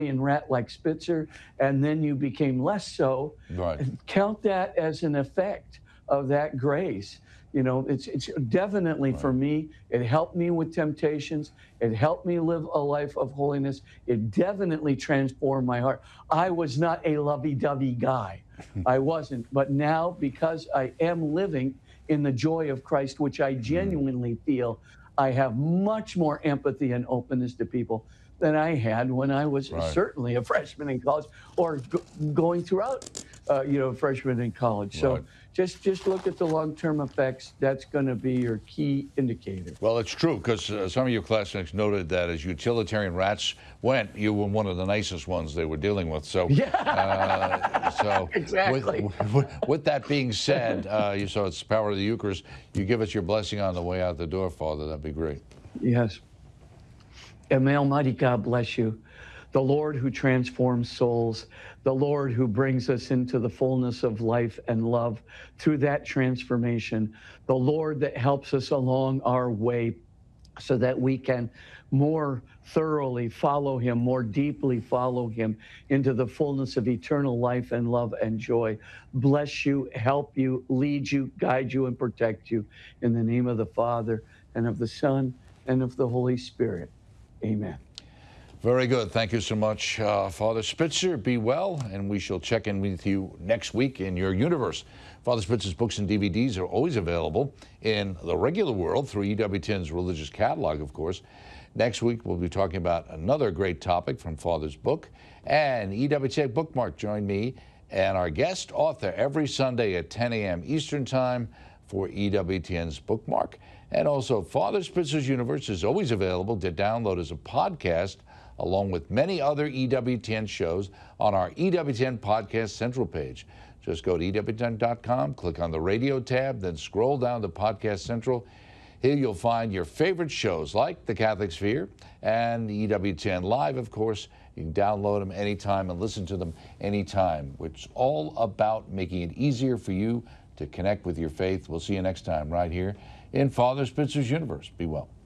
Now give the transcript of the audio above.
rat like Spitzer, and then you became less so. Right. Count that as an effect of that grace. You know, it's definitely for me, it helped me with temptations. It helped me live a life of holiness. It definitely transformed my heart. I was not a lovey-dovey guy. I wasn't. But now, because I am living in the joy of Christ, which I genuinely feel, I have much more empathy and openness to people than I had when I was certainly a freshman in college, or going throughout, freshman in college. So just look at the long-term effects. That's going to be your key indicator. Well, it's true, because some of your classmates noted that as utilitarian rats went, you were one of the nicest ones they were dealing with. So, so exactly. With that being said, so it's the power of the Eucharist. You give us your blessing on the way out the door, Father. That'd be great. Yes. And may Almighty God bless you, the Lord who transforms souls, the Lord who brings us into the fullness of life and love through that transformation, the Lord that helps us along our way so that we can more thoroughly follow him, more deeply follow him into the fullness of eternal life and love and joy. Bless you, help you, lead you, guide you, and protect you in the name of the Father and of the Son and of the Holy Spirit. Amen. Very good. Thank you so much, Father Spitzer. Be well, and we shall check in with you next week in your universe. Father Spitzer's books and DVDs are always available in the regular world through EWTN's religious catalog, of course. Next week, we'll be talking about another great topic from Father's book. And EWTN Bookmark joined me and our guest author every Sunday at 10 a.m. Eastern Time for EWTN's Bookmark. And also, Father Spitzer's Universe is always available to download as a podcast, along with many other EWTN shows on our EWTN Podcast Central page. Just go to EWTN.com, click on the radio tab, then scroll down to Podcast Central. Here you'll find your favorite shows like The Catholic Sphere and EWTN Live, of course. You can download them anytime and listen to them anytime, which is all about making it easier for you to connect with your faith. We'll see you next time right here in Father Spitzer's Universe. Be well.